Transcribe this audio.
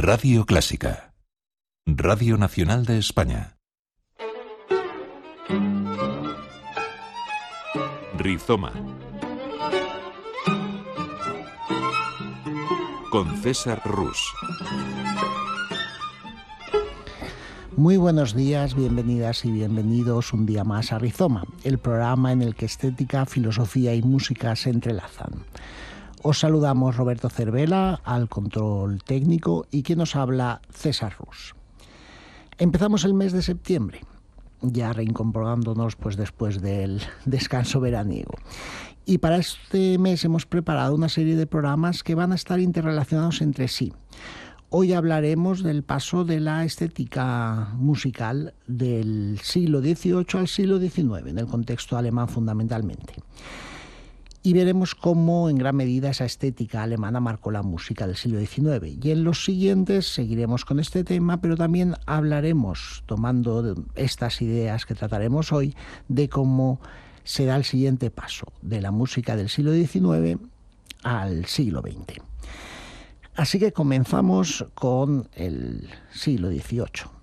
Radio Clásica, Radio Nacional de España. Rizoma, con César Rus. Muy buenos días, bienvenidas y bienvenidos un día más a Rizoma, el programa en el que estética, filosofía y música se entrelazan. Os saludamos Roberto Cervela al control técnico y quien nos habla César Rus. Empezamos el mes de septiembre, ya reincorporándonos después del descanso veraniego. Y para este mes hemos preparado una serie de programas que van a estar interrelacionados entre sí. Hoy hablaremos del paso de la estética musical del siglo XVIII al siglo XIX, en el contexto alemán fundamentalmente. Y veremos cómo en gran medida esa estética alemana marcó la música del siglo XIX. Y en los siguientes seguiremos con este tema, pero también hablaremos, tomando estas ideas que trataremos hoy, de cómo se da el siguiente paso de la música del siglo XIX al siglo XX. Así que comenzamos con el siglo XVIII.